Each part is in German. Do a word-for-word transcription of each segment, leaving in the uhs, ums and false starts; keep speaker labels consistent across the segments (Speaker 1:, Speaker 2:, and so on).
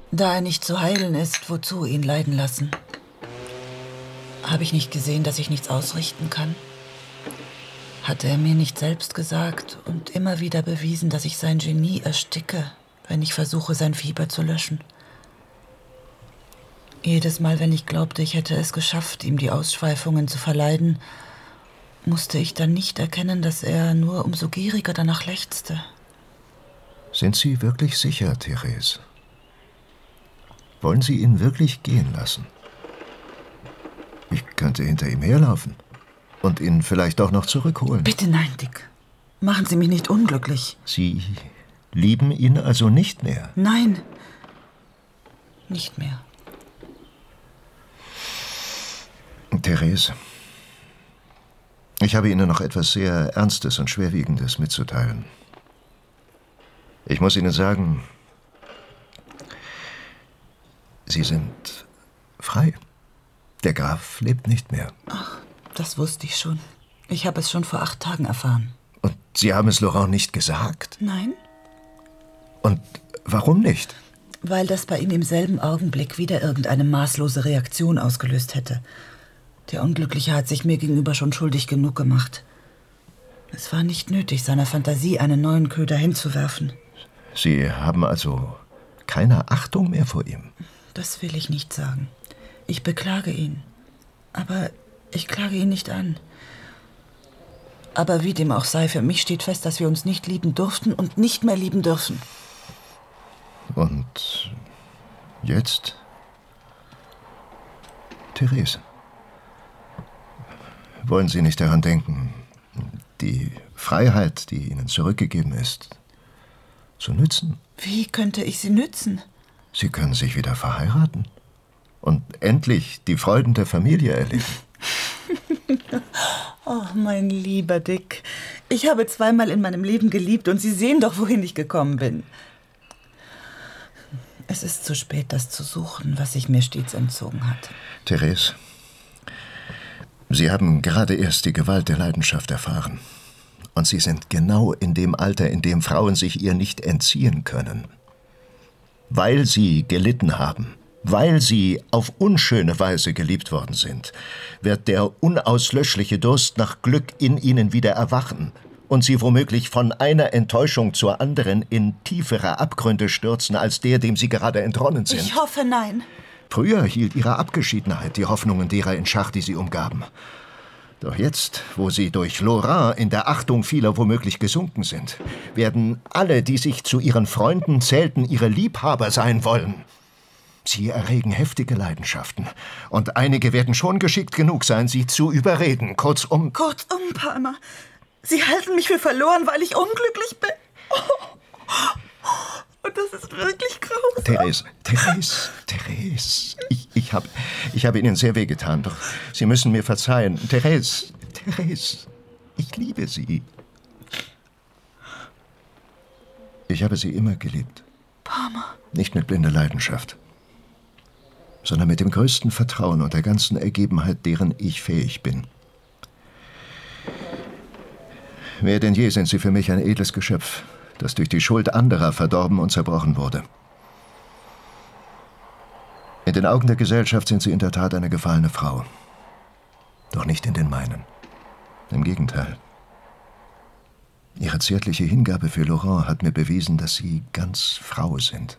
Speaker 1: Da er nicht zu heilen ist, wozu ihn leiden lassen? Habe ich nicht gesehen, dass ich nichts ausrichten kann? Hatte er mir nicht selbst gesagt und immer wieder bewiesen, dass ich sein Genie ersticke, wenn ich versuche, sein Fieber zu löschen? Jedes Mal, wenn ich glaubte, ich hätte es geschafft, ihm die Ausschweifungen zu verleiden, musste ich dann nicht erkennen, dass er nur umso gieriger danach lechzte.
Speaker 2: Sind Sie wirklich sicher, Therese? Wollen Sie ihn wirklich gehen lassen? Ich könnte hinter ihm herlaufen und ihn vielleicht auch noch zurückholen.
Speaker 1: Bitte nein, Dick. Machen Sie mich nicht unglücklich.
Speaker 2: Sie lieben ihn also nicht mehr?
Speaker 1: Nein, nicht mehr.
Speaker 2: Therese, ich habe Ihnen noch etwas sehr Ernstes und Schwerwiegendes mitzuteilen. Ich muss Ihnen sagen, Sie sind frei. Der Graf lebt nicht mehr.
Speaker 1: Ach, das wusste ich schon. Ich habe es schon vor acht Tagen erfahren.
Speaker 2: Und Sie haben es Laurent nicht gesagt?
Speaker 1: Nein.
Speaker 2: Und warum nicht?
Speaker 1: Weil das bei ihm im selben Augenblick wieder irgendeine maßlose Reaktion ausgelöst hätte. Der Unglückliche hat sich mir gegenüber schon schuldig genug gemacht. Es war nicht nötig, seiner Fantasie einen neuen Köder hinzuwerfen.
Speaker 2: Sie haben also keine Achtung mehr vor ihm?
Speaker 1: Das will ich nicht sagen. Ich beklage ihn. Aber ich klage ihn nicht an. Aber wie dem auch sei, für mich steht fest, dass wir uns nicht lieben durften und nicht mehr lieben dürfen.
Speaker 2: Und jetzt? Therese, wollen Sie nicht daran denken, die Freiheit, die Ihnen zurückgegeben ist, zu nützen?
Speaker 1: Wie könnte ich sie nützen?
Speaker 2: Sie können sich wieder verheiraten und endlich die Freuden der Familie erleben.
Speaker 1: Oh, mein lieber Dick. Ich habe zweimal in meinem Leben geliebt und Sie sehen doch, wohin ich gekommen bin. Es ist zu spät, das zu suchen, was sich mir stets entzogen hat.
Speaker 2: Therese, Sie haben gerade erst die Gewalt der Leidenschaft erfahren. Und Sie sind genau in dem Alter, in dem Frauen sich ihr nicht entziehen können. Weil Sie gelitten haben, weil Sie auf unschöne Weise geliebt worden sind, wird der unauslöschliche Durst nach Glück in Ihnen wieder erwachen und Sie womöglich von einer Enttäuschung zur anderen in tiefere Abgründe stürzen, als der, dem Sie gerade entronnen sind.
Speaker 1: Ich hoffe, nein.
Speaker 2: Früher hielt Ihre Abgeschiedenheit die Hoffnungen derer in Schach, die Sie umgaben. Doch jetzt, wo Sie durch Laurent in der Achtung vieler womöglich gesunken sind, werden alle, die sich zu Ihren Freunden zählten, Ihre Liebhaber sein wollen. Sie erregen heftige Leidenschaften, und einige werden schon geschickt genug sein, Sie zu überreden. Kurzum...
Speaker 1: Kurzum, Palmer, Sie halten mich für verloren, weil ich unglücklich bin. Oh. Und das ist wirklich grausam.
Speaker 2: Therese, Therese, Therese, ich, ich habe ich hab Ihnen sehr wehgetan, doch Sie müssen mir verzeihen. Therese, Therese, ich liebe Sie. Ich habe Sie immer geliebt.
Speaker 1: Palmer.
Speaker 2: Nicht mit blinder Leidenschaft, sondern mit dem größten Vertrauen und der ganzen Ergebenheit, deren ich fähig bin. Mehr denn je sind Sie für mich ein edles Geschöpf, das durch die Schuld anderer verdorben und zerbrochen wurde. In den Augen der Gesellschaft sind Sie in der Tat eine gefallene Frau. Doch nicht in den meinen. Im Gegenteil. Ihre zärtliche Hingabe für Laurent hat mir bewiesen, dass Sie ganz Frau sind.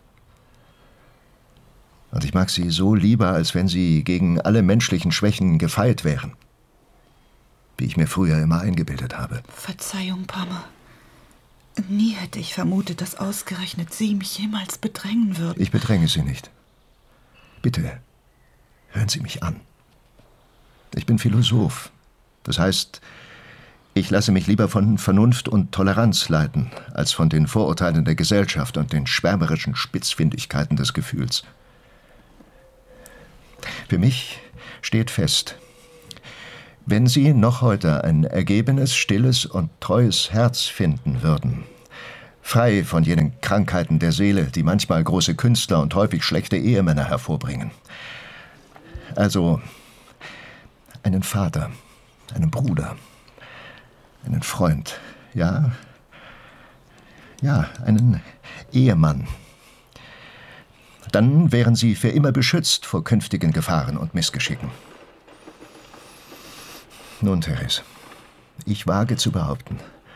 Speaker 2: Und ich mag Sie so lieber, als wenn Sie gegen alle menschlichen Schwächen gefeit wären. Wie ich mir früher immer eingebildet habe.
Speaker 1: Verzeihung, Palmer. Nie hätte ich vermutet, dass ausgerechnet Sie mich jemals bedrängen würden.
Speaker 2: Ich bedränge Sie nicht. Bitte, hören Sie mich an. Ich bin Philosoph. Das heißt, ich lasse mich lieber von Vernunft und Toleranz leiten, als von den Vorurteilen der Gesellschaft und den schwärmerischen Spitzfindigkeiten des Gefühls. Für mich steht fest, wenn Sie noch heute ein ergebenes, stilles und treues Herz finden würden, frei von jenen Krankheiten der Seele, die manchmal große Künstler und häufig schlechte Ehemänner hervorbringen. Also einen Vater, einen Bruder, einen Freund, ja, ja, einen Ehemann. Dann wären Sie für immer beschützt vor künftigen Gefahren und Missgeschicken. Nun, Therese, ich wage zu behaupten,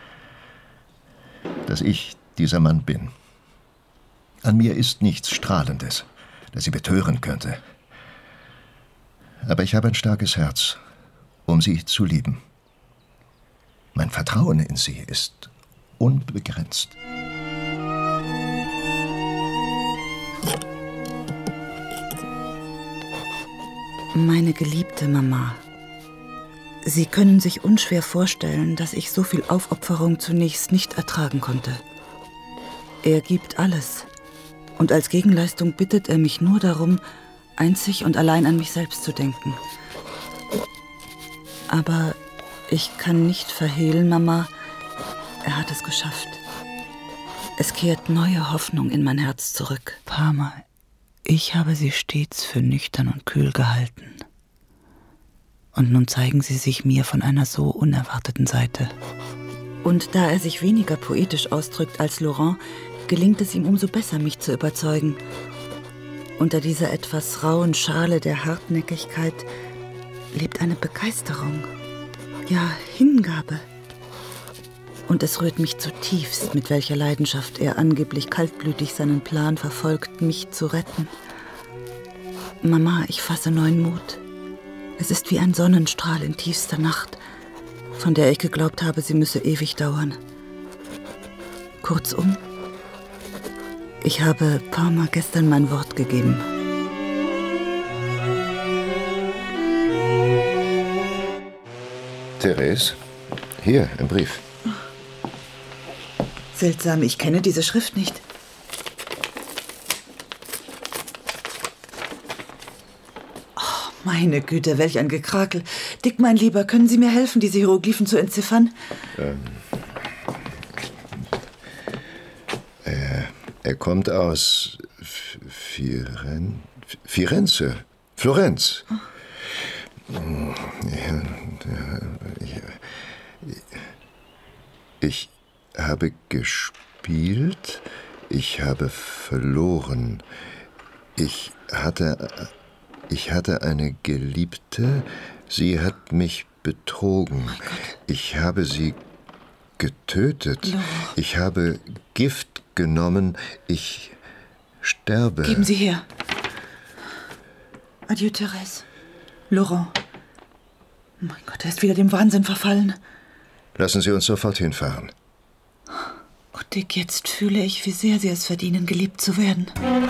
Speaker 2: dass ich dieser Mann bin. An mir ist nichts Strahlendes, das Sie betören könnte. Aber ich habe ein starkes Herz, um Sie zu lieben. Mein Vertrauen in Sie ist unbegrenzt.
Speaker 1: Meine geliebte Mama, Sie können sich unschwer vorstellen, dass ich so viel Aufopferung zunächst nicht ertragen konnte. Er gibt alles. Und als Gegenleistung bittet er mich nur darum, einzig und allein an mich selbst zu denken. Aber ich kann nicht verhehlen, Mama, er hat es geschafft. Es kehrt neue Hoffnung in mein Herz zurück. Parma, ich habe Sie stets für nüchtern und kühl gehalten. Und nun zeigen Sie sich mir von einer so unerwarteten Seite. Und da er sich weniger poetisch ausdrückt als Laurent, gelingt es ihm umso besser, mich zu überzeugen. Unter dieser etwas rauen Schale der Hartnäckigkeit lebt eine Begeisterung, ja Hingabe. Und es rührt mich zutiefst, mit welcher Leidenschaft er angeblich kaltblütig seinen Plan verfolgt, mich zu retten. Mama, ich fasse neuen Mut. Es ist wie ein Sonnenstrahl in tiefster Nacht, von der ich geglaubt habe, sie müsse ewig dauern. Kurzum, ich habe Parma gestern mein Wort gegeben.
Speaker 2: Therese, hier, ein Brief.
Speaker 1: Seltsam, ich kenne diese Schrift nicht. Oh, meine Güte, welch ein Gekrakel. Dick, mein Lieber, können Sie mir helfen, diese Hieroglyphen zu entziffern?
Speaker 2: Ähm, er, er kommt aus Firen, Firenze, Florenz. Oh. Ja, ja, ich habe gespielt, ich habe verloren. Ich hatte, ich hatte eine Geliebte, sie hat mich betrogen.
Speaker 1: Oh
Speaker 2: ich habe sie getötet.
Speaker 1: Laurent.
Speaker 2: Ich habe Gift genommen. Ich sterbe.
Speaker 1: Geben Sie her. Adieu, Therese. Laurent. Oh mein Gott, er ist wieder dem Wahnsinn verfallen.
Speaker 2: Lassen Sie uns sofort hinfahren.
Speaker 1: Oh, Dick, jetzt fühle ich, wie sehr Sie es verdienen, geliebt zu werden.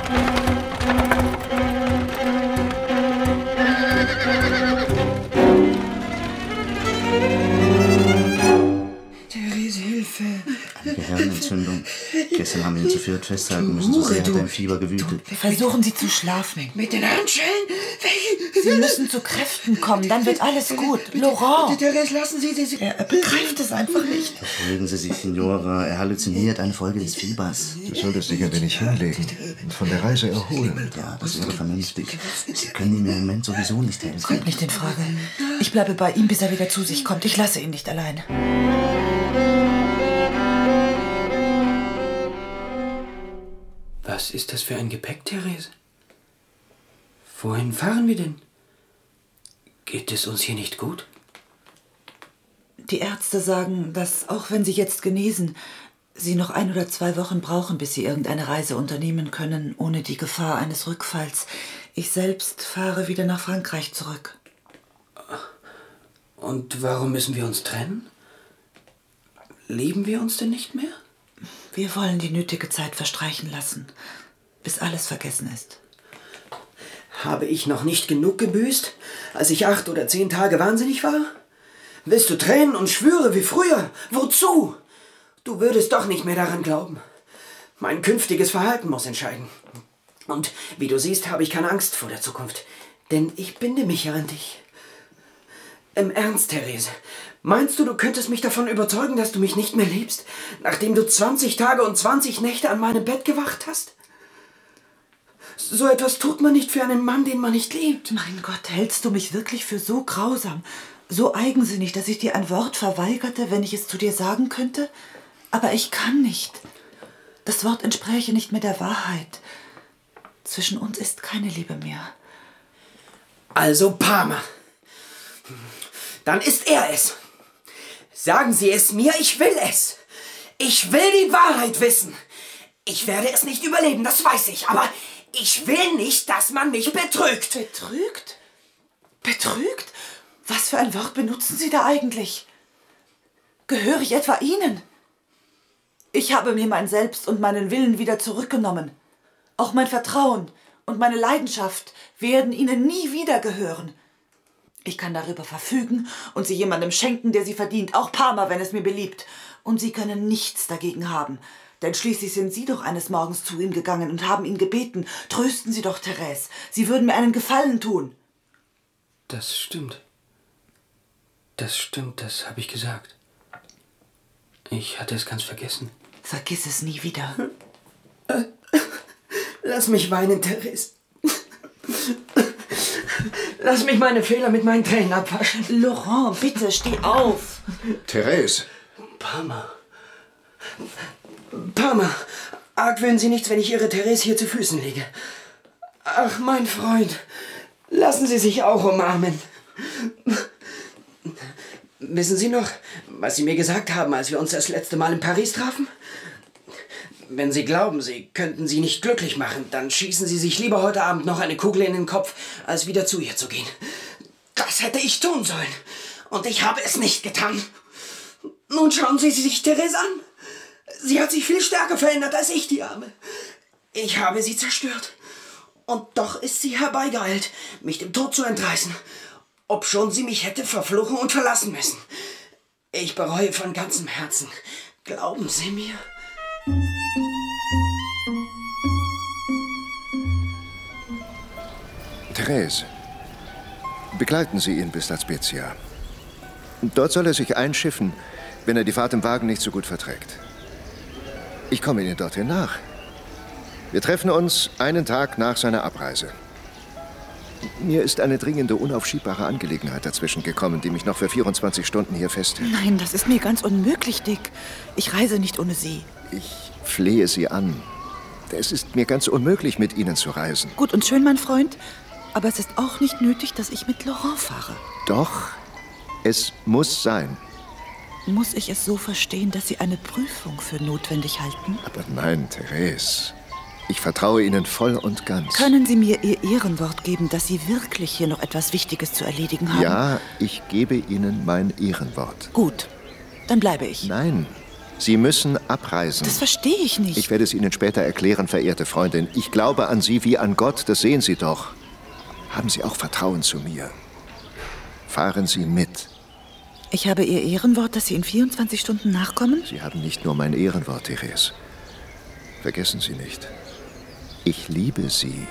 Speaker 3: Therese, Hilfe!
Speaker 4: Eine Gehirnentzündung. Gestern haben wir ihn zu viert festhalten müssen. So sehr hat er im Fieber gewütet.
Speaker 1: Versuchen Sie zu schlafen.
Speaker 3: Mit den Handschellen?
Speaker 1: Sie müssen zu Kräften kommen, dann wird alles gut. Laurent!
Speaker 3: Therese, lassen Sie sie.
Speaker 1: Er, er begreift es einfach nicht.
Speaker 4: Beruhigen Sie sich, Signora. Er halluziniert, eine Folge des Fiebers.
Speaker 2: Du solltest dich ein wenig hinlegen und von der Reise erholen.
Speaker 4: Ja, das wäre vernünftig. Sie können ihm im Moment sowieso nicht helfen.
Speaker 1: Kommt nicht in Frage. Ich bleibe bei ihm, bis er wieder zu sich kommt. Ich lasse ihn nicht allein.
Speaker 3: Was ist das für ein Gepäck, Therese? Wohin fahren wir denn? Geht es uns hier nicht gut?
Speaker 1: Die Ärzte sagen, dass, auch wenn Sie jetzt genesen, Sie noch ein oder zwei Wochen brauchen, bis Sie irgendeine Reise unternehmen können, ohne die Gefahr eines Rückfalls. Ich selbst fahre wieder nach Frankreich zurück.
Speaker 3: Und warum müssen wir uns trennen? Lieben wir uns denn nicht mehr?
Speaker 1: Wir wollen die nötige Zeit verstreichen lassen, bis alles vergessen ist.
Speaker 3: Habe ich noch nicht genug gebüßt, als ich acht oder zehn Tage wahnsinnig war? Willst du tränen und schwöre wie früher? Wozu? Du würdest doch nicht mehr daran glauben. Mein künftiges Verhalten muss entscheiden. Und wie du siehst, habe ich keine Angst vor der Zukunft. Denn ich binde mich ja an dich. Im Ernst, Therese. Meinst du, du könntest mich davon überzeugen, dass du mich nicht mehr liebst, nachdem du zwanzig Tage und zwanzig Nächte an meinem Bett gewacht hast? So etwas tut man nicht für einen Mann, den man nicht liebt.
Speaker 1: Mein Gott, hältst du mich wirklich für so grausam, so eigensinnig, dass ich dir ein Wort verweigerte, wenn ich es zu dir sagen könnte? Aber ich kann nicht. Das Wort entspräche nicht mehr der Wahrheit. Zwischen uns ist keine Liebe mehr.
Speaker 3: Also Parma. Dann ist er es. Sagen Sie es mir, ich will es. Ich will die Wahrheit wissen. Ich werde es nicht überleben, das weiß ich, aber ich will nicht, dass man mich betrügt.
Speaker 1: Betrügt? Betrügt? Was für ein Wort benutzen Sie da eigentlich? Gehöre ich etwa Ihnen? Ich habe mir mein Selbst und meinen Willen wieder zurückgenommen. Auch mein Vertrauen und meine Leidenschaft werden Ihnen nie wieder gehören. Ich kann darüber verfügen und sie jemandem schenken, der sie verdient, auch Parma, wenn es mir beliebt. Und Sie können nichts dagegen haben, denn schließlich sind Sie doch eines Morgens zu ihm gegangen und haben ihn gebeten, trösten Sie doch Therese, Sie würden mir einen Gefallen tun.
Speaker 3: Das stimmt. Das stimmt, das habe ich gesagt. Ich hatte es ganz vergessen.
Speaker 1: Vergiss es nie wieder.
Speaker 3: Lass mich weinen, Therese. Lass mich meine Fehler mit meinen Tränen abwaschen.
Speaker 1: Laurent, bitte, steh auf.
Speaker 2: Therese.
Speaker 3: Parma. Parma. Argwöhnen Sie nichts, wenn ich Ihre Therese hier zu Füßen lege. Ach, mein Freund. Lassen Sie sich auch umarmen. Wissen Sie noch, was Sie mir gesagt haben, als wir uns das letzte Mal in Paris trafen? Wenn Sie glauben, Sie könnten sie nicht glücklich machen, dann schießen Sie sich lieber heute Abend noch eine Kugel in den Kopf, als wieder zu ihr zu gehen. Das hätte ich tun sollen. Und ich habe es nicht getan. Nun schauen Sie sich Therese an. Sie hat sich viel stärker verändert als ich, die Arme. Ich habe sie zerstört. Und doch ist sie herbeigeeilt, mich dem Tod zu entreißen, obschon sie mich hätte verfluchen und verlassen müssen. Ich bereue von ganzem Herzen. Glauben Sie mir.
Speaker 2: Therese, begleiten Sie ihn bis La Spezia. Dort soll er sich einschiffen, wenn er die Fahrt im Wagen nicht so gut verträgt. Ich komme Ihnen dorthin nach. Wir treffen uns einen Tag nach seiner Abreise. Mir ist eine dringende, unaufschiebbare Angelegenheit dazwischen gekommen, die mich noch für vierundzwanzig Stunden hier festhält.
Speaker 1: Nein, das ist mir ganz unmöglich, Dick. Ich reise nicht ohne Sie.
Speaker 2: Ich flehe Sie an. Es ist mir ganz unmöglich, mit Ihnen zu reisen.
Speaker 1: Gut und schön, mein Freund. Aber es ist auch nicht nötig, dass ich mit Laurent fahre.
Speaker 2: Doch, es muss sein.
Speaker 1: Muss ich es so verstehen, dass Sie eine Prüfung für notwendig halten?
Speaker 2: Aber nein, Therese. Ich vertraue Ihnen voll und ganz.
Speaker 1: Können Sie mir Ihr Ehrenwort geben, dass Sie wirklich hier noch etwas Wichtiges zu erledigen haben?
Speaker 2: Ja, ich gebe Ihnen mein Ehrenwort.
Speaker 1: Gut, dann bleibe ich.
Speaker 2: Nein, Sie müssen abreisen.
Speaker 1: Das verstehe ich nicht.
Speaker 2: Ich werde es Ihnen später erklären, verehrte Freundin. Ich glaube an Sie wie an Gott, das sehen Sie doch. Haben Sie auch Vertrauen zu mir. Fahren Sie mit.
Speaker 1: Ich habe Ihr Ehrenwort, dass Sie in vierundzwanzig Stunden nachkommen?
Speaker 2: Sie haben nicht nur mein Ehrenwort, Therese. Vergessen Sie nicht. Ich liebe Sie.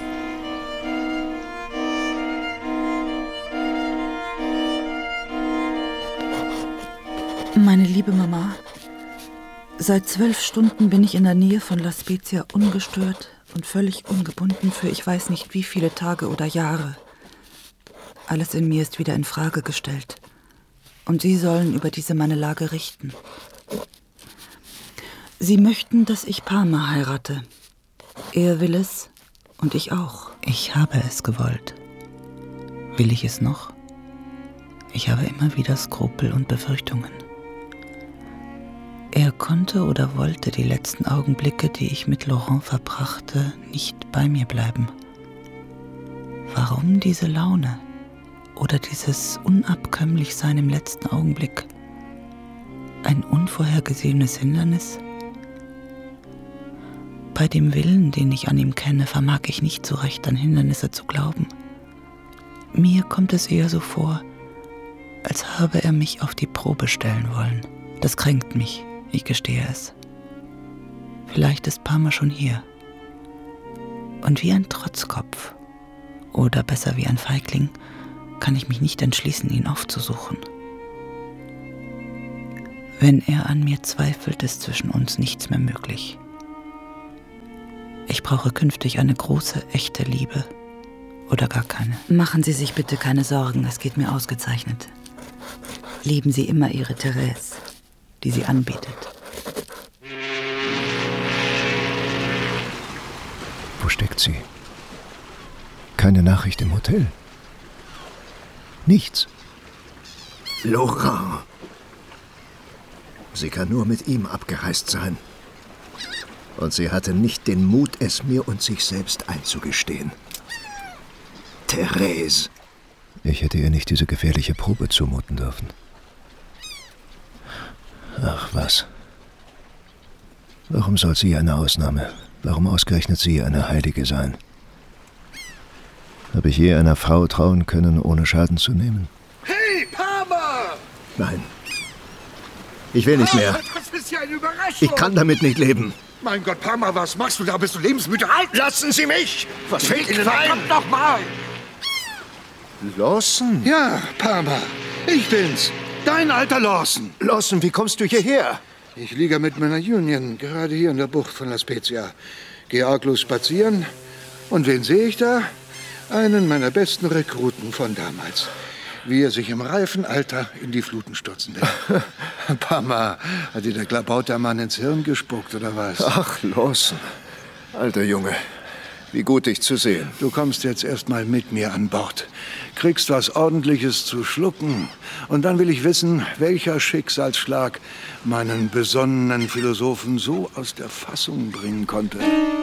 Speaker 1: Meine liebe Mama, seit zwölf Stunden bin ich in der Nähe von La Spezia ungestört und völlig ungebunden für ich weiß nicht wie viele Tage oder Jahre. Alles in mir ist wieder in Frage gestellt. Und Sie sollen über diese meine Lage richten. Sie möchten, dass ich Parma heirate. Er will es und ich auch. Ich habe es gewollt. Will ich es noch? Ich habe immer wieder Skrupel und Befürchtungen. Er konnte oder wollte die letzten Augenblicke, die ich mit Laurent verbrachte, nicht bei mir bleiben. Warum diese Laune oder dieses Unabkömmlichsein im letzten Augenblick? Ein unvorhergesehenes Hindernis? Bei dem Willen, den ich an ihm kenne, vermag ich nicht so recht an Hindernisse zu glauben. Mir kommt es eher so vor, als habe er mich auf die Probe stellen wollen. Das kränkt mich, ich gestehe es. Vielleicht ist Parma schon hier. Und wie ein Trotzkopf, oder besser wie ein Feigling, kann ich mich nicht entschließen, ihn aufzusuchen. Wenn er an mir zweifelt, ist zwischen uns nichts mehr möglich. Ich brauche künftig eine große, echte Liebe. Oder gar keine. Machen Sie sich bitte keine Sorgen, es geht mir ausgezeichnet. Lieben Sie immer Ihre Therese, die Sie anbetet.
Speaker 2: Wo steckt sie? keine Nachricht im Hotel. Nichts. Laurent. Sie kann nur mit ihm abgereist sein. Und sie hatte nicht den Mut, es mir und sich selbst einzugestehen. Therese. Ich hätte ihr nicht diese gefährliche Probe zumuten dürfen. Ach was. Warum soll sie eine Ausnahme? Warum ausgerechnet sie eine Heilige sein? Habe ich je einer Frau trauen können, ohne Schaden zu nehmen?
Speaker 5: Hey, Parma!
Speaker 2: Nein. Ich will nicht mehr.
Speaker 5: Das ist ja eine Überraschung.
Speaker 2: Ich kann damit nicht leben.
Speaker 5: Mein Gott, Parma, was machst du da? Bist du lebensmüde? Halt!
Speaker 2: Lassen Sie mich! Was fehlt Ihnen
Speaker 5: Verdammt
Speaker 2: ein?
Speaker 5: noch mal!
Speaker 2: Lawson?
Speaker 5: Ja, Parma, ich bin's. Dein alter Lawson.
Speaker 2: Lawson, wie kommst du hierher?
Speaker 5: Ich liege mit meiner Union gerade hier in der Bucht von La Spezia. Gehe arglos spazieren. Und wen sehe ich da? Einen meiner besten Rekruten von damals. Wie er sich im reifen Alter in die Fluten stürzen lässt. Parma, hat dir der Klabautermann ins Hirn gespuckt, oder was?
Speaker 2: Ach, Lawson. Alter Junge, wie gut, dich zu sehen.
Speaker 5: Du kommst jetzt erst mal mit mir an Bord. Kriegst was Ordentliches zu schlucken. Und dann will ich wissen, welcher Schicksalsschlag meinen besonnenen Philosophen so aus der Fassung bringen konnte.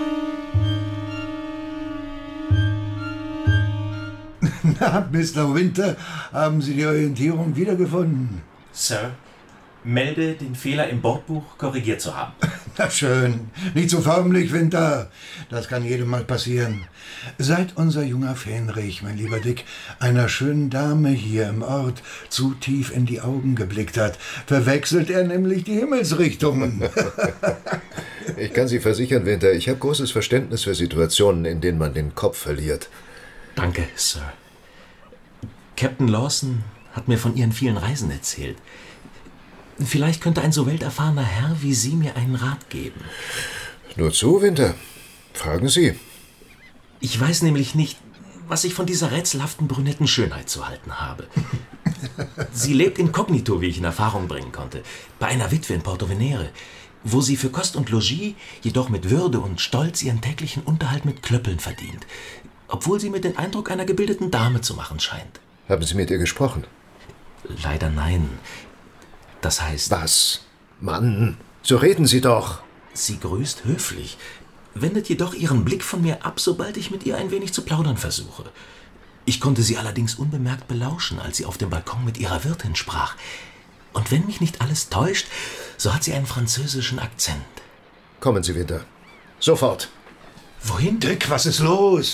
Speaker 6: Na, Mister Winter, haben Sie die Orientierung wiedergefunden?
Speaker 7: Sir, melde den Fehler im Bordbuch korrigiert zu haben.
Speaker 6: Na schön, nicht so förmlich, Winter. Das kann jedem mal passieren. Seit unser junger Fähnrich, mein lieber Dick, einer schönen Dame hier im Ort zu tief in die Augen geblickt hat, verwechselt er nämlich die Himmelsrichtungen.
Speaker 2: Ich kann Sie versichern, Winter, ich habe großes Verständnis für Situationen, in denen man den Kopf verliert.
Speaker 7: Danke, Sir. Captain Lawson hat mir von Ihren vielen Reisen erzählt. Vielleicht könnte ein so welterfahrener Herr wie Sie mir einen Rat geben.
Speaker 2: Nur zu, Winter. Fragen Sie.
Speaker 7: Ich weiß nämlich nicht, was ich von dieser rätselhaften brünetten Schönheit zu halten habe. Sie lebt inkognito, wie ich in Erfahrung bringen konnte, bei einer Witwe in Porto Venere, wo sie für Kost und Logis jedoch mit Würde und Stolz ihren täglichen Unterhalt mit Klöppeln verdient, obwohl sie mir den Eindruck einer gebildeten Dame zu machen scheint.
Speaker 2: Haben Sie mit ihr gesprochen?
Speaker 7: Leider nein. Das heißt...
Speaker 2: Was? Mann, so reden Sie doch.
Speaker 7: Sie grüßt höflich, wendet jedoch ihren Blick von mir ab, sobald ich mit ihr ein wenig zu plaudern versuche. Ich konnte sie allerdings unbemerkt belauschen, als sie auf dem Balkon mit ihrer Wirtin sprach. Und wenn mich nicht alles täuscht, so hat sie einen französischen Akzent.
Speaker 2: Kommen Sie, Winter. Sofort.
Speaker 7: Wohin?
Speaker 6: Dick, was ist los?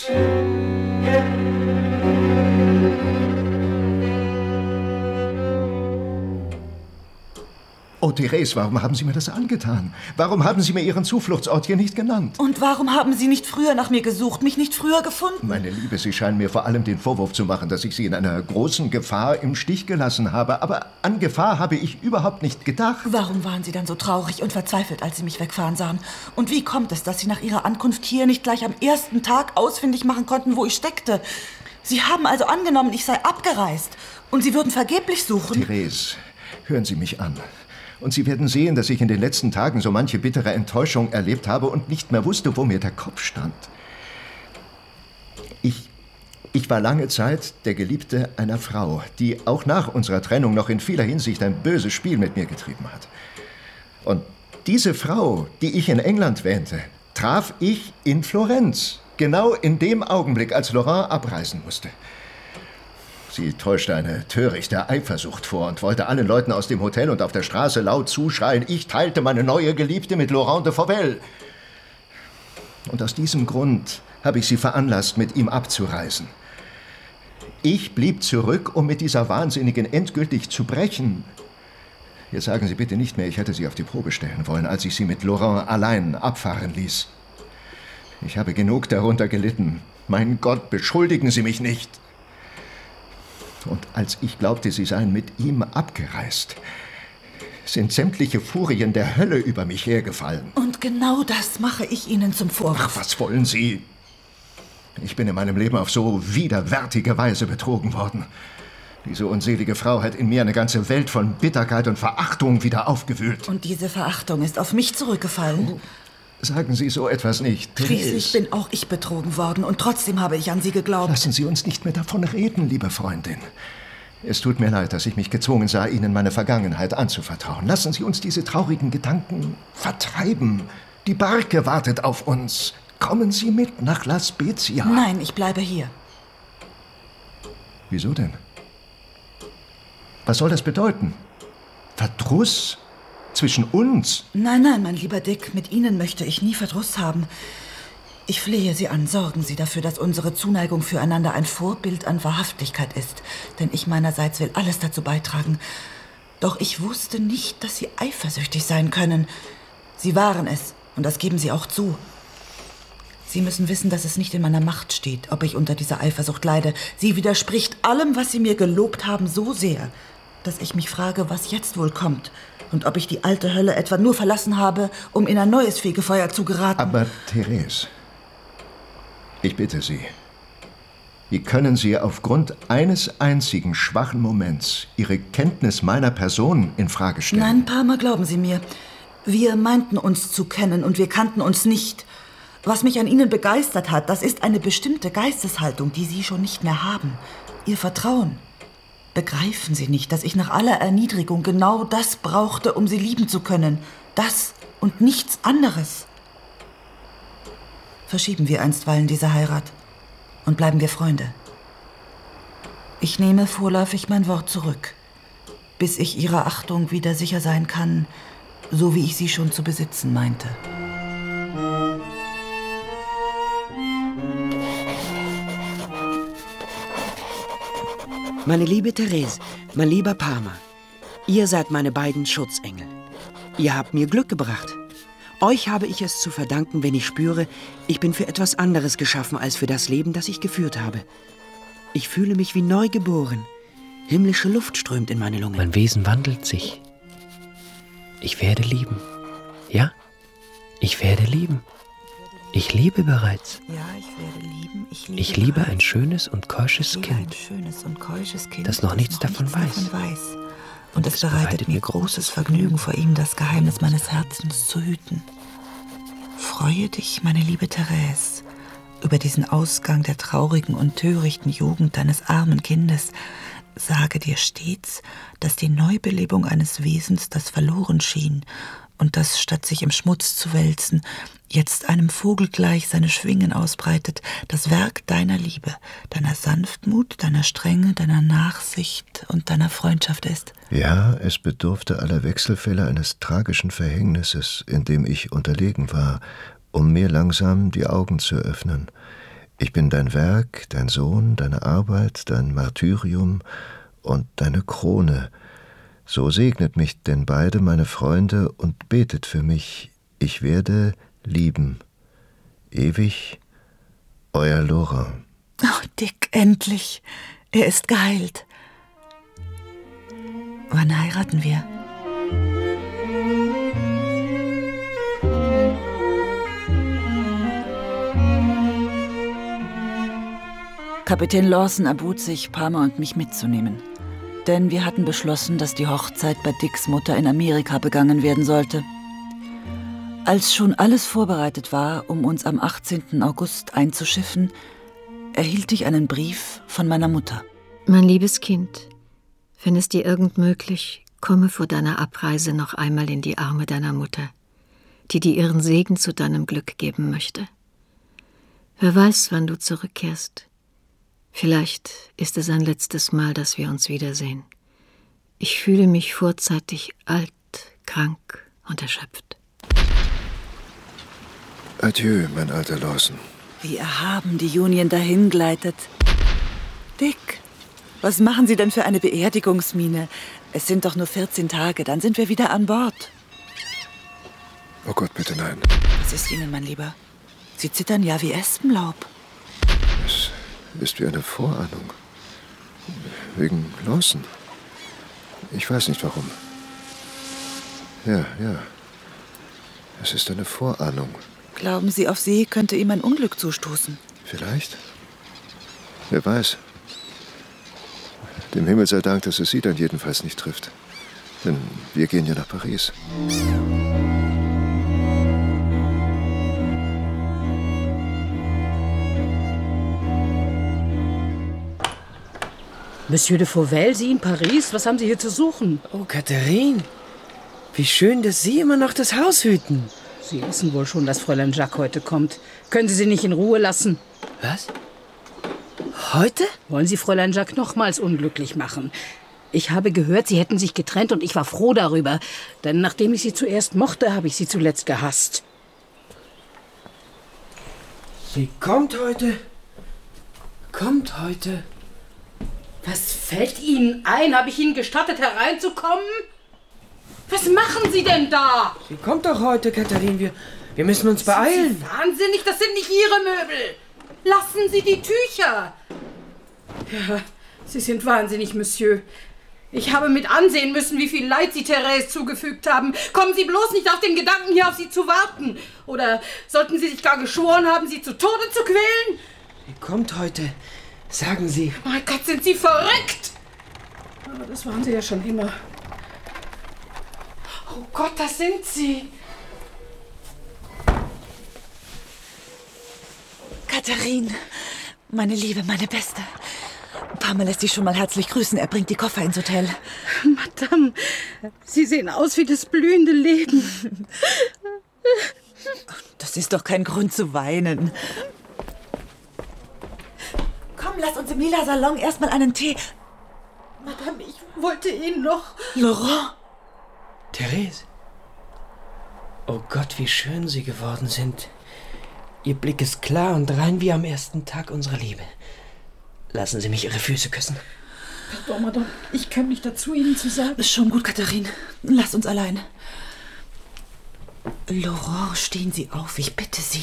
Speaker 2: Oh, Therese, warum haben Sie mir das angetan? Warum haben Sie mir Ihren Zufluchtsort hier nicht genannt?
Speaker 1: Und warum haben Sie nicht früher nach mir gesucht, mich nicht früher gefunden?
Speaker 2: Meine Liebe, Sie scheinen mir vor allem den Vorwurf zu machen, dass ich Sie in einer großen Gefahr im Stich gelassen habe. Aber an Gefahr habe ich überhaupt nicht gedacht.
Speaker 1: Warum waren Sie dann so traurig und verzweifelt, als Sie mich wegfahren sahen? Und wie kommt es, dass Sie nach Ihrer Ankunft hier nicht gleich am ersten Tag ausfindig machen konnten, wo ich steckte? Sie haben also angenommen, ich sei abgereist. Und Sie würden vergeblich suchen.
Speaker 2: Therese, hören Sie mich an. Und Sie werden sehen, dass ich in den letzten Tagen so manche bittere Enttäuschung erlebt habe und nicht mehr wusste, wo mir der Kopf stand. Ich, ich war lange Zeit der Geliebte einer Frau, die auch nach unserer Trennung noch in vieler Hinsicht ein böses Spiel mit mir getrieben hat. Und diese Frau, die ich in England wähnte, traf ich in Florenz, genau in dem Augenblick, als Laurent abreisen musste. Sie täuschte eine törichte Eifersucht vor und wollte allen Leuten aus dem Hotel und auf der Straße laut zuschreien, ich teilte meine neue Geliebte mit Laurent de Fauvel. Und aus diesem Grund habe ich sie veranlasst, mit ihm abzureisen. Ich blieb zurück, um mit dieser Wahnsinnigen endgültig zu brechen. Jetzt sagen Sie bitte nicht mehr, ich hätte sie auf die Probe stellen wollen, als ich sie mit Laurent allein abfahren ließ. Ich habe genug darunter gelitten. Mein Gott, beschuldigen Sie mich nicht. Und als ich glaubte, sie seien mit ihm abgereist, sind sämtliche Furien der Hölle über mich hergefallen.
Speaker 1: Und genau das mache ich Ihnen zum Vorwurf.
Speaker 2: Ach, was wollen Sie? Ich bin in meinem Leben auf so widerwärtige Weise betrogen worden. Diese unselige Frau hat in mir eine ganze Welt von Bitterkeit und Verachtung wieder aufgewühlt.
Speaker 1: Und diese Verachtung ist auf mich zurückgefallen.
Speaker 2: Sagen Sie so etwas nicht,
Speaker 1: Schließlich bin auch ich betrogen worden und trotzdem habe ich an Sie geglaubt.
Speaker 2: Lassen Sie uns nicht mehr davon reden, liebe Freundin. Es tut mir leid, dass ich mich gezwungen sah, Ihnen meine Vergangenheit anzuvertrauen. Lassen Sie uns diese traurigen Gedanken vertreiben. Die Barke wartet auf uns. Kommen Sie mit nach La Spezia.
Speaker 1: Nein, ich bleibe hier.
Speaker 2: Wieso denn? Was soll das bedeuten? Verdruss? Zwischen uns?
Speaker 1: Nein, nein, mein lieber Dick, mit Ihnen möchte ich nie Verdruss haben. Ich flehe Sie an, sorgen Sie dafür, dass unsere Zuneigung füreinander ein Vorbild an Wahrhaftigkeit ist. Denn ich meinerseits will alles dazu beitragen. Doch ich wusste nicht, dass Sie eifersüchtig sein können. Sie waren es, und das geben Sie auch zu. Sie müssen wissen, dass es nicht in meiner Macht steht, ob ich unter dieser Eifersucht leide. Sie widerspricht allem, was Sie mir gelobt haben, so sehr, dass ich mich frage, was jetzt wohl kommt. Und ob ich die alte Hölle etwa nur verlassen habe, um in ein neues Fegefeuer zu geraten.
Speaker 2: Aber, Therese, ich bitte Sie, wie können Sie aufgrund eines einzigen schwachen Moments Ihre Kenntnis meiner Person in Frage stellen?
Speaker 1: Nein, Parma, glauben Sie mir. Wir meinten uns zu kennen und wir kannten uns nicht. Was mich an Ihnen begeistert hat, das ist eine bestimmte Geisteshaltung, die Sie schon nicht mehr haben. Ihr Vertrauen. Begreifen Sie nicht, dass ich nach aller Erniedrigung genau das brauchte, um Sie lieben zu können? Das und nichts anderes. Verschieben wir einstweilen diese Heirat und bleiben wir Freunde. Ich nehme vorläufig mein Wort zurück, bis ich Ihrer Achtung wieder sicher sein kann, so wie ich sie schon zu besitzen meinte.
Speaker 3: Meine liebe Therese, mein lieber Parma, ihr seid meine beiden Schutzengel. Ihr habt mir Glück gebracht. Euch habe ich es zu verdanken, wenn ich spüre, ich bin für etwas anderes geschaffen als für das Leben, das ich geführt habe. Ich fühle mich wie neu geboren. Himmlische Luft strömt in meine Lungen.
Speaker 8: Mein Wesen wandelt sich. Ich werde lieben. Ja, ich werde lieben. Ich liebe bereits.
Speaker 1: Ja, ich werde lieben. Ich liebe,
Speaker 8: ich liebe ein schönes und keusches
Speaker 1: liebe
Speaker 8: Kind,
Speaker 1: ein schönes und keusches Kind,
Speaker 8: das noch
Speaker 1: das
Speaker 8: nichts,
Speaker 1: noch
Speaker 8: davon,
Speaker 1: nichts
Speaker 8: weiß.
Speaker 1: davon weiß. Und es bereitet, bereitet mir großes Vergnügen, vor ihm das Geheimnis meines Herzens zu hüten. Freue dich, meine liebe Therese, über diesen Ausgang der traurigen und törichten Jugend deines armen Kindes. Sage dir stets, dass die Neubelebung eines Wesens, das verloren schien, und das, statt sich im Schmutz zu wälzen, jetzt einem Vogel gleich seine Schwingen ausbreitet, das Werk deiner Liebe, deiner Sanftmut, deiner Strenge, deiner Nachsicht und deiner Freundschaft ist.
Speaker 2: Ja, es bedurfte aller Wechselfälle eines tragischen Verhängnisses, in dem ich unterlegen war, um mir langsam die Augen zu öffnen. Ich bin dein Werk, dein Sohn, deine Arbeit, dein Martyrium und deine Krone. So segnet mich denn beide meine Freunde und betet für mich. Ich werde lieben. Ewig, euer Laura.
Speaker 1: Oh, Dick, endlich. Er ist geheilt. Wann heiraten wir? Kapitän Lawson erbot sich, Parma und mich mitzunehmen. Denn wir hatten beschlossen, dass die Hochzeit bei Dicks Mutter in Amerika begangen werden sollte. Als schon alles vorbereitet war, um uns am achtzehnten August einzuschiffen, erhielt ich einen Brief von meiner Mutter.
Speaker 9: Mein liebes Kind, wenn es dir irgend möglich, komme vor deiner Abreise noch einmal in die Arme deiner Mutter, die dir ihren Segen zu deinem Glück geben möchte. Wer weiß, wann du zurückkehrst. Vielleicht ist es ein letztes Mal, dass wir uns wiedersehen. Ich fühle mich vorzeitig alt, krank und erschöpft.
Speaker 2: Adieu, mein alter Lawson.
Speaker 1: Wie erhaben die Union dahin gleitet. Dick, was machen Sie denn für eine Beerdigungsmiene? Es sind doch nur vierzehn Tage, dann sind wir wieder an Bord.
Speaker 2: Oh Gott, bitte nein.
Speaker 1: Was ist Ihnen, mein Lieber? Sie zittern ja wie Espenlaub.
Speaker 2: Es ist wie eine Vorahnung. Wegen Lawson. Ich weiß nicht warum. Ja, ja. Es ist eine Vorahnung.
Speaker 1: Glauben Sie, auf See könnte ihm ein Unglück zustoßen?
Speaker 2: Vielleicht. Wer weiß. Dem Himmel sei Dank, dass es Sie dann jedenfalls nicht trifft. Denn wir gehen ja nach Paris.
Speaker 10: Monsieur de Fauvel, Sie in Paris? Was haben Sie hier zu suchen?
Speaker 3: Oh, Katharine. Wie schön, dass Sie immer noch das Haus hüten.
Speaker 10: Sie wissen wohl schon, dass Fräulein Jacques heute kommt. Können Sie sie nicht in Ruhe lassen?
Speaker 3: Was? Heute?
Speaker 10: Wollen Sie Fräulein Jacques nochmals unglücklich machen? Ich habe gehört, Sie hätten sich getrennt und ich war froh darüber. Denn nachdem ich Sie zuerst mochte, habe ich Sie zuletzt gehasst.
Speaker 3: Sie kommt heute. Kommt heute.
Speaker 10: Was fällt Ihnen ein? Habe ich Ihnen gestattet, hereinzukommen? Was machen Sie denn da?
Speaker 3: Sie kommt doch heute, Katharine. Wir, wir müssen uns beeilen.
Speaker 10: Sind Sie wahnsinnig? Das sind nicht Ihre Möbel. Lassen Sie die Tücher. Ja, Sie sind wahnsinnig, Monsieur. Ich habe mit ansehen müssen, wie viel Leid Sie Therese zugefügt haben. Kommen Sie bloß nicht auf den Gedanken, hier auf sie zu warten. Oder sollten Sie sich gar geschworen haben, sie zu Tode zu quälen?
Speaker 3: Sie kommt heute. Sagen Sie.
Speaker 10: Mein Gott, sind Sie verrückt! Aber das waren Sie ja schon immer. Oh Gott, das sind Sie.
Speaker 1: Katharine, meine Liebe, meine Beste. Pama lässt dich schon mal herzlich grüßen. Er bringt die Koffer ins Hotel.
Speaker 10: Madame, Sie sehen aus wie das blühende Leben.
Speaker 1: Das ist doch kein Grund zu weinen. Komm, lass uns im lila Salon erstmal einen Tee.
Speaker 10: Madame, ich wollte Ihnen noch...
Speaker 1: Laurent!
Speaker 3: Therese. Oh Gott, wie schön Sie geworden sind. Ihr Blick ist klar und rein wie am ersten Tag unserer Liebe. Lassen Sie mich Ihre Füße küssen.
Speaker 10: Pardon, Madame, ich kann nicht dazu, Ihnen zu sagen.
Speaker 1: Ist schon gut, Katharine. Lass uns allein. Laurent, stehen Sie auf, ich bitte Sie.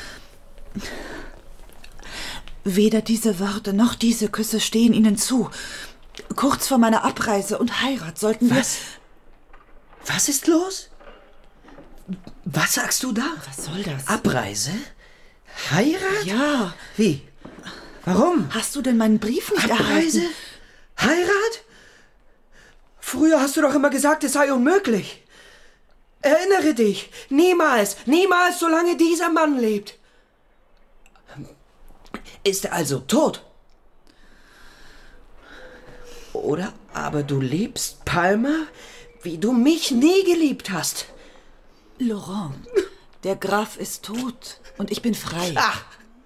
Speaker 1: Weder diese Worte noch diese Küsse stehen Ihnen zu. Kurz vor meiner Abreise und Heirat sollten wir...
Speaker 3: Was? Was ist los? Was sagst du da?
Speaker 1: Was soll das?
Speaker 3: Abreise? Heirat?
Speaker 1: Ja.
Speaker 3: Wie? Warum?
Speaker 1: Hast du denn meinen Brief nicht
Speaker 3: Abreise?
Speaker 1: erhalten?
Speaker 3: Heirat? Früher hast du doch immer gesagt, es sei unmöglich. Erinnere dich. Niemals, niemals, solange dieser Mann lebt. Ist er also tot? Oder aber du liebst Palmer, wie du mich nie geliebt hast.
Speaker 1: Laurent, der Graf ist tot und ich bin frei.
Speaker 3: Ach.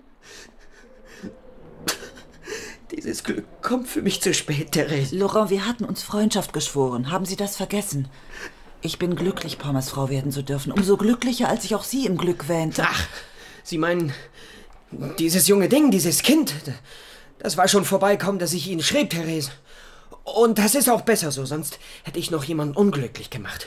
Speaker 3: Dieses Glück kommt für mich zu spät, Therese.
Speaker 1: Laurent, wir hatten uns Freundschaft geschworen. Haben Sie das vergessen? Ich bin glücklich, Palmers Frau werden zu dürfen. Umso glücklicher, als ich auch Sie im Glück wähnte.
Speaker 3: Ach, Sie meinen, dieses junge Ding, dieses Kind, das war schon vorbei, kaum dass ich Ihnen schrieb, Therese. Und das ist auch besser so, sonst hätte ich noch jemanden unglücklich gemacht.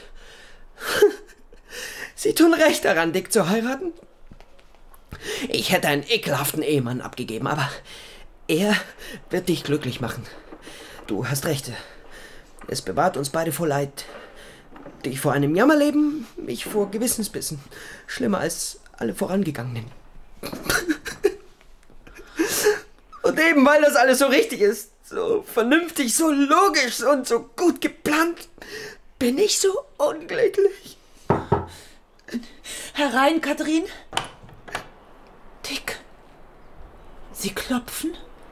Speaker 3: Sie tun recht daran, Dick zu heiraten. Ich hätte einen ekelhaften Ehemann abgegeben, aber er wird dich glücklich machen. Du hast recht. Es bewahrt uns beide vor Leid. Dich vor einem Jammerleben, mich vor Gewissensbissen. Schlimmer als alle vorangegangenen. Und eben weil das alles so richtig ist, so vernünftig, so logisch und so gut geplant, bin ich so unglücklich.
Speaker 1: Herein, Katharine. Dick. Sie klopfen?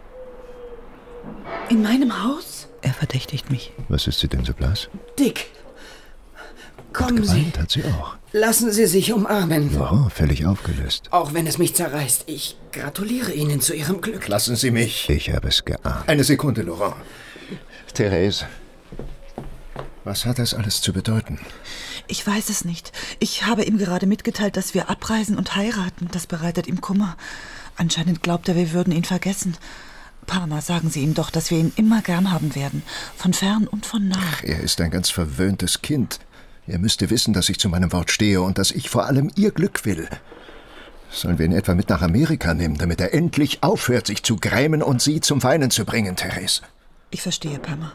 Speaker 1: In meinem Haus? Er verdächtigt mich.
Speaker 2: Was ist sie denn so blass?
Speaker 3: Dick. Kommen
Speaker 2: Und
Speaker 3: Sie.
Speaker 2: geweint hat sie auch.
Speaker 3: Lassen Sie sich umarmen.
Speaker 2: Laurent, völlig aufgelöst.
Speaker 3: Auch wenn es mich zerreißt. Ich gratuliere Ihnen zu Ihrem Glück.
Speaker 2: Lassen Sie mich. Ich habe es geahnt. Eine Sekunde, Laurent. Therese, was hat das alles zu bedeuten?
Speaker 1: Ich weiß es nicht. Ich habe ihm gerade mitgeteilt, dass wir abreisen und heiraten. Das bereitet ihm Kummer. Anscheinend glaubt er, wir würden ihn vergessen. Parma, sagen Sie ihm doch, dass wir ihn immer gern haben werden. Von fern und von nah.
Speaker 2: Ach, er ist ein ganz verwöhntes Kind. Er müsste wissen, dass ich zu meinem Wort stehe und dass ich vor allem ihr Glück will. Sollen wir ihn etwa mit nach Amerika nehmen, damit er endlich aufhört, sich zu grämen und sie zum Weinen zu bringen, Therese?
Speaker 1: Ich verstehe, Parma.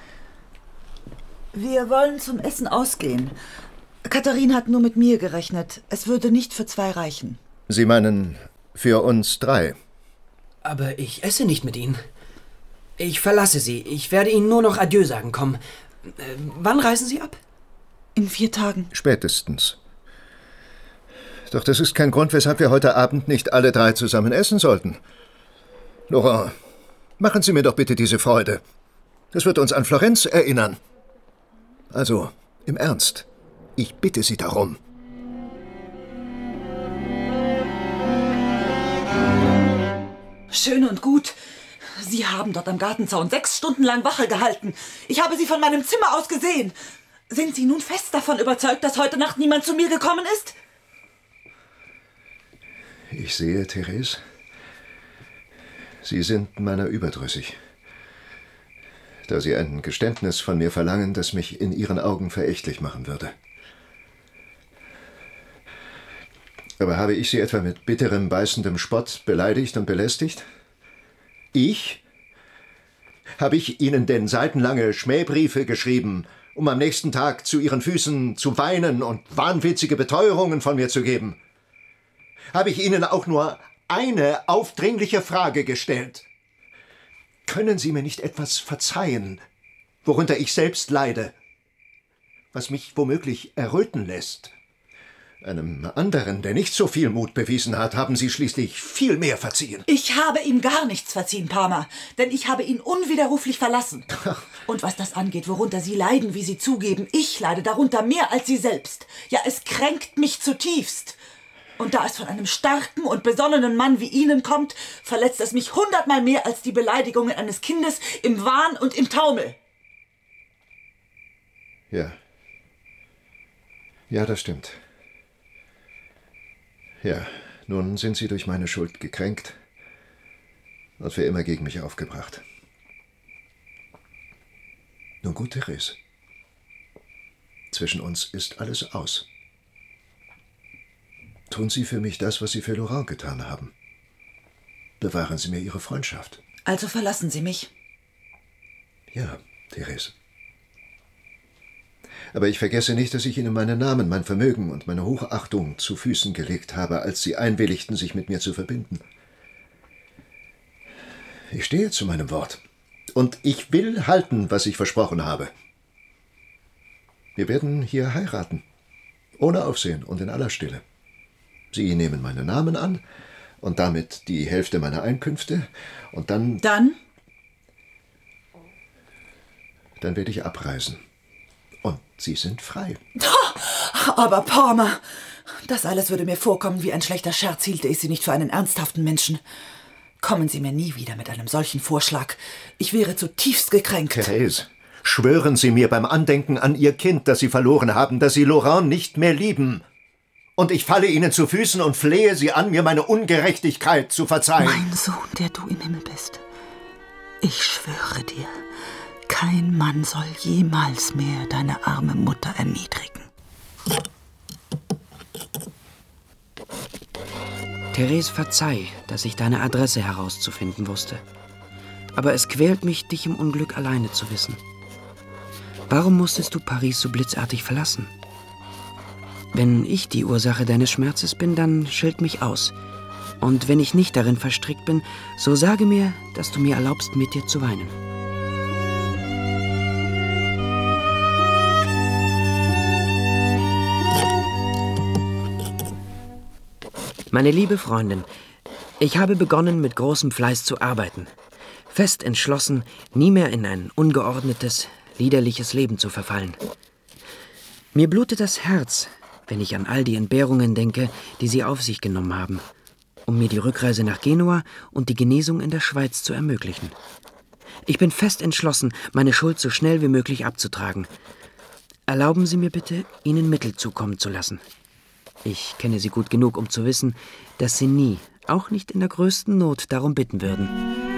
Speaker 1: Wir wollen zum Essen ausgehen. Katharine hat nur mit mir gerechnet. Es würde nicht für zwei reichen.
Speaker 2: Sie meinen, für uns drei?
Speaker 3: Aber ich esse nicht mit Ihnen. Ich verlasse Sie. Ich werde Ihnen nur noch Adieu sagen. Komm. Äh, wann reisen Sie ab?
Speaker 1: In vier Tagen.
Speaker 2: Spätestens. Doch das ist kein Grund, weshalb wir heute Abend nicht alle drei zusammen essen sollten. Laurent, machen Sie mir doch bitte diese Freude. Das wird uns an Florenz erinnern. Also, im Ernst, ich bitte Sie darum.
Speaker 1: Schön und gut. Sie haben dort am Gartenzaun sechs Stunden lang Wache gehalten. Ich habe Sie von meinem Zimmer aus gesehen. Sind Sie nun fest davon überzeugt, dass heute Nacht niemand zu mir gekommen ist?
Speaker 2: Ich sehe, Therese, Sie sind meiner überdrüssig. Da Sie ein Geständnis von mir verlangen, das mich in Ihren Augen verächtlich machen würde. Aber habe ich Sie etwa mit bitterem, beißendem Spott beleidigt und belästigt? Ich? Habe ich Ihnen denn seitenlange Schmähbriefe geschrieben, um am nächsten Tag zu Ihren Füßen zu weinen und wahnwitzige Beteuerungen von mir zu geben? Habe ich Ihnen auch nur eine aufdringliche Frage gestellt? Können Sie mir nicht etwas verzeihen, worunter ich selbst leide, was mich womöglich erröten lässt? Einem anderen, der nicht so viel Mut bewiesen hat, haben Sie schließlich viel mehr verziehen.
Speaker 1: Ich habe ihm gar nichts verziehen, Parma, denn ich habe ihn unwiderruflich verlassen. Und was das angeht, worunter Sie leiden, wie Sie zugeben, ich leide darunter mehr als Sie selbst. Ja, es kränkt mich zutiefst. Und da es von einem starken und besonnenen Mann wie Ihnen kommt, verletzt es mich hundertmal mehr als die Beleidigungen eines Kindes im Wahn und im Taumel.
Speaker 2: Ja. Ja, das stimmt. Ja, nun sind Sie durch meine Schuld gekränkt und für immer gegen mich aufgebracht. Nun gut, Therese. Zwischen uns ist alles aus. Tun Sie für mich das, was Sie für Laurent getan haben. Bewahren Sie mir Ihre Freundschaft.
Speaker 1: Also verlassen Sie mich.
Speaker 2: Ja, Therese. Aber ich vergesse nicht, dass ich Ihnen meinen Namen, mein Vermögen und meine Hochachtung zu Füßen gelegt habe, als Sie einwilligten, sich mit mir zu verbinden. Ich stehe zu meinem Wort. Und ich will halten, was ich versprochen habe. Wir werden hier heiraten. Ohne Aufsehen und in aller Stille. Sie nehmen meinen Namen an und damit die Hälfte meiner Einkünfte. Und dann...
Speaker 1: Dann?
Speaker 2: Dann werde ich abreisen. Und Sie sind frei.
Speaker 1: Aber Parma, das alles würde mir vorkommen wie ein schlechter Scherz, hielte ich Sie nicht für einen ernsthaften Menschen. Kommen Sie mir nie wieder mit einem solchen Vorschlag. Ich wäre zutiefst gekränkt.
Speaker 2: Therese, schwören Sie mir beim Andenken an Ihr Kind, das Sie verloren haben, dass Sie Laurent nicht mehr lieben. Und ich falle Ihnen zu Füßen und flehe Sie an, mir meine Ungerechtigkeit zu verzeihen.
Speaker 1: Mein Sohn, der du im Himmel bist, ich schwöre dir, kein Mann soll jemals mehr deine arme Mutter erniedrigen.
Speaker 8: Therese, verzeih, dass ich deine Adresse herauszufinden wusste. Aber es quält mich, dich im Unglück alleine zu wissen. Warum musstest du Paris so blitzartig verlassen? Wenn ich die Ursache deines Schmerzes bin, dann schilt mich aus. Und wenn ich nicht darin verstrickt bin, so sage mir, dass du mir erlaubst, mit dir zu weinen. Meine liebe Freundin, ich habe begonnen, mit großem Fleiß zu arbeiten. Fest entschlossen, nie mehr in ein ungeordnetes, liederliches Leben zu verfallen. Mir blutet das Herz, wenn ich an all die Entbehrungen denke, die Sie auf sich genommen haben, um mir die Rückreise nach Genua und die Genesung in der Schweiz zu ermöglichen. Ich bin fest entschlossen, meine Schuld so schnell wie möglich abzutragen. Erlauben Sie mir bitte, Ihnen Mittel zukommen zu lassen. Ich kenne Sie gut genug, um zu wissen, dass Sie nie, auch nicht in der größten Not, darum bitten würden.